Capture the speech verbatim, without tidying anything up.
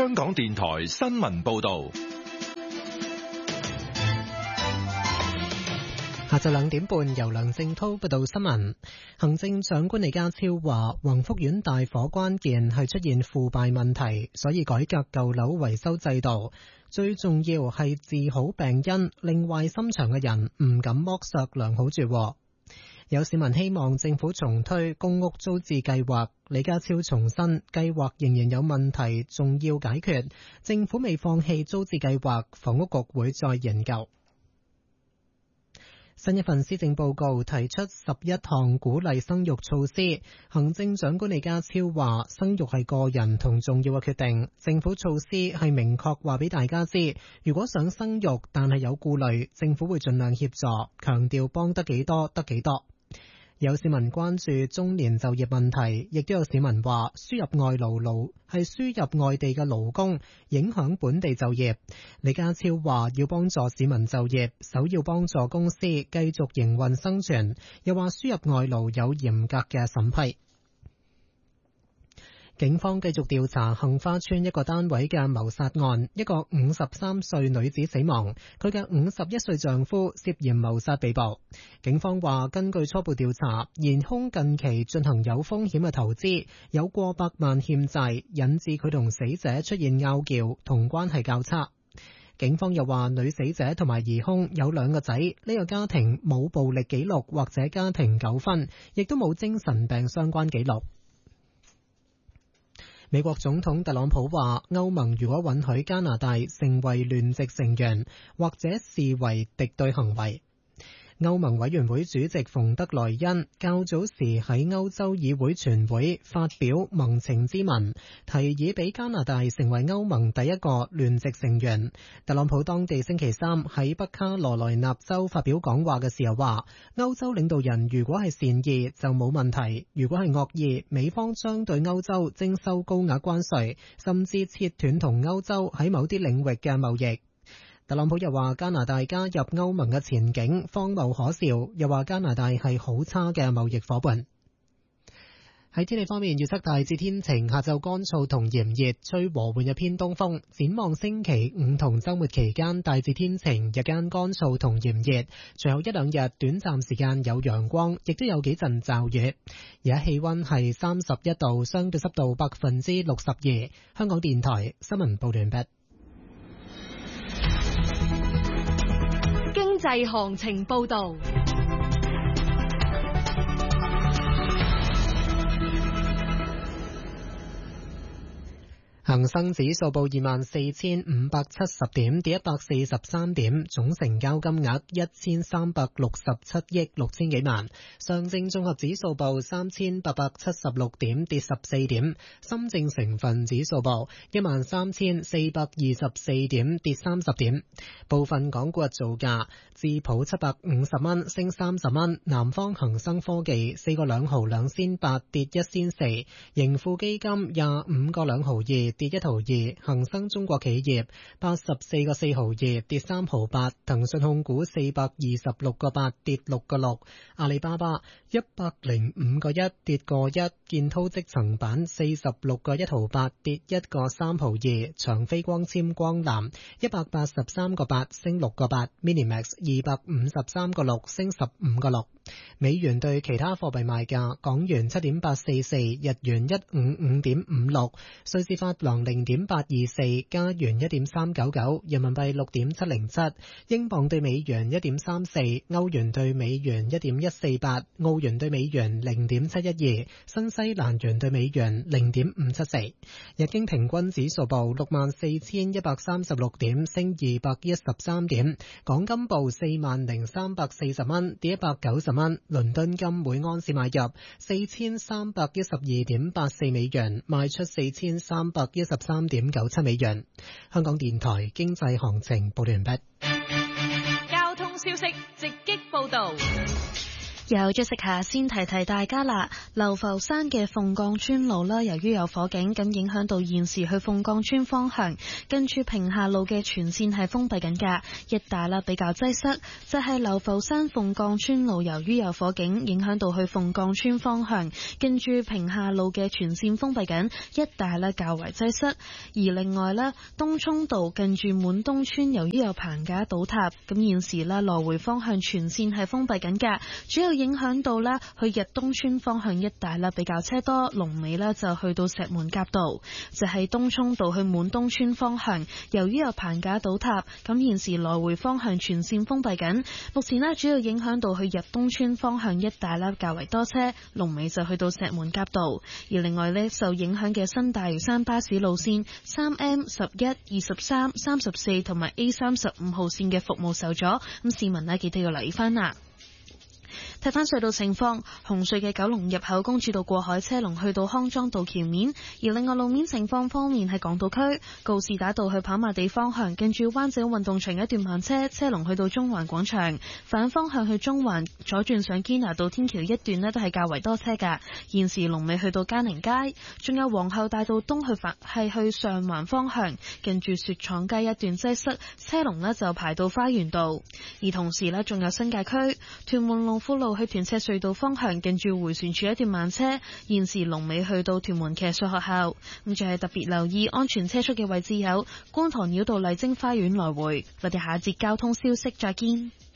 香港電台新聞報道。 下晝兩點半，由梁正濤報道新聞。行政長官李家超話，宏福苑大火關鍵係出現腐敗問題，所以改革舊樓維修制度。最重要係治好病因，令壞心腸嘅人唔敢剝削良好住戶。有市民希望政府重推公屋租置計劃，李家超重申計劃仍然有問題，仲要解決。政府未放棄租置計劃，房屋局會再研究。新一份施政報告提出十一項鼓勵生育措施，行政長官李家超話，生育係個人同重要嘅決定，政府措施係明確話俾大家知，如果想生育但係有顧慮，政府會盡量協助，強調幫得幾多得幾多。有市民關注中年就業問題，亦都有市民話輸入外勞勞係輸入外地嘅勞工，影響本地就業。李家超話要幫助市民就業，首要幫助公司繼續營運生存，又話輸入外勞有嚴格嘅審批。警方繼續調查杏花邨一個單位嘅謀殺案，一個五十三歲女子死亡，佢嘅五十一歲丈夫涉嫌謀殺被捕。警方話，根據初步調查，疑兇近期進行有風險嘅投資，有過百萬欠債，引致佢同死者出現拗撬，同關係較差。警方又話，女死者同埋疑兇有兩個仔，呢個家庭冇暴力記錄或者家庭糾紛，亦都冇精神病相關記錄。美國總統特朗普話，歐盟如果允許加拿大成為聯席成員，或者視為敵對行為。歐盟委員會主席馮德萊恩較早時喺歐洲議會全會發表盟情咨文，提議俾加拿大成為歐盟第一個聯席成員。特朗普當地星期三喺北卡羅來納州發表講話嘅時候話，歐洲領導人如果係善意就冇問題，如果係惡意，美方將對歐洲徵收高額關稅，甚至切斷同歐洲喺某啲領域嘅貿易。特朗普又話加拿大加入歐盟嘅前景荒謬可笑，又話加拿大係好差嘅貿易夥伴。喺天氣方面，預測大致天晴，下晝乾燥同炎熱，吹和緩嘅偏東風。展望星期五同週末期間大致天晴，日間乾燥同炎熱，隨後一兩日短暫時間有陽光，亦都有幾陣驟雨。而家氣溫係三十一度，相對濕度百分之六十二。香港電台新聞報道完畢。 經濟行情報道。 恒生指數報二萬四千五百七十點，跌一百四十三點，總成交金額一千三百六十七億六千幾萬。上證綜合指數報三千八百七十六點，跌十四點。深證成分指數報一萬三千四百二十四點，跌三十點。部分港股造價，智普七百五十蚊，升三十蚊。南方恒生科技四個兩毫兩仙八，跌一仙四。盈富基金廿五個兩毫二，跌一毫二。恒生中國企業八十四個四毫二，跌三毫八。騰訊控股四百二十六個八，跌六個六。阿里巴巴一百零五個一，跌個一。建滔積層板四十六個一毫八，跌一個三毫二。長飛光纖光纜一百八十三個八，升六個八。Minimax 二百五十三個六，升十五個六。美元對其他貨幣賣價，港元七點八四四，日元一五五點五六，瑞士法郎零點八二四，加元一點三九九，人民幣六點七零七，英鎊對美元一點三四，歐元對美元一點一四八，澳元對美元零點七一二，新西蘭元對美元零點五七四。日經平均指數報六萬四千一百三十六點，升二百一十三點。港金報四萬零三百四十蚊，跌一百九十蚊。倫敦金每安士買入四千三百一十二點八四美元，賣出四千三百一十三點九七美元。香港電台經濟行情報道完畢。 交通消息直擊報道。 有咗食下先提提大家啦，流浮山嘅鳳崗村路啦，由於有火警，咁影響到現時去鳳崗村方向，跟住平下路嘅全線係封閉緊㗎，一帶啦比較擠塞。就係、是、流浮山鳳崗村路，由於有火警，影響到去鳳崗村方向，跟住平下路嘅全線封閉緊，一帶咧較為擠塞。而另外咧，東涌道近住滿東村，由於有棚架倒塌，咁現時咧來回方向全線係封閉緊㗎，主要影響到咧去日東村方向一帶啦比較車多，龍尾咧就去到石門甲道。就係、是、東涌道去滿東村方向，由於有棚架倒塌，咁現時來回方向全線封閉緊，目前咧主要影響到去日東村方向一帶啦較為多車，龍尾就去到石門甲道。而另外咧受影響嘅新大嶼山巴士路線三 M、十一、二十三、三十四同埋 A 三十五號線嘅服務受阻，咁市民咧記得要留意翻啦。睇翻隧道情況，紅隧嘅九龍入口公主道過海車龍去到康莊道橋面，而另外路面情況方面係港島區告士打道去跑馬地方向，近住灣仔運動場一段慢車，車龍去到中環廣場，反方向去中環左轉上堅拿道天橋一段呢都係較為多車㗎，現時龍尾去到嘉寧街，仲有皇后大道東去反係去上環方向，近住雪廠街一段擠塞，車龍呢就排到花園道，而同時呢仲有新界區屯門龍富路去屯赤隧道方向，近住迴旋處一段慢車，現時龍尾去到屯門騎術學校。咁仲係特別留意安全車速嘅位置有觀塘繞道麗晶花園來回。我哋下一節交通消息再見。